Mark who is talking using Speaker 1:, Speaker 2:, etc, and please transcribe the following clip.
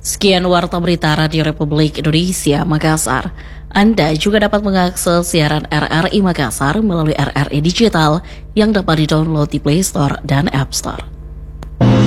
Speaker 1: Sekian Warta Berita Radio Republik Indonesia Makassar. Anda juga dapat mengakses siaran RRI Makassar melalui RRI Digital yang dapat didownload di Play Store dan App Store.